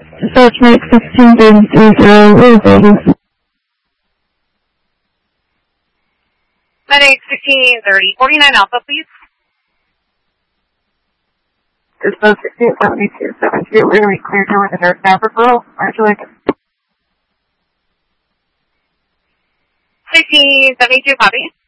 Search rate 1633, Medic 1630, 49 Alpha, please. This is 1672, we're going to be cleared here with a nurse staff referral. Aren't you like 1672, copy.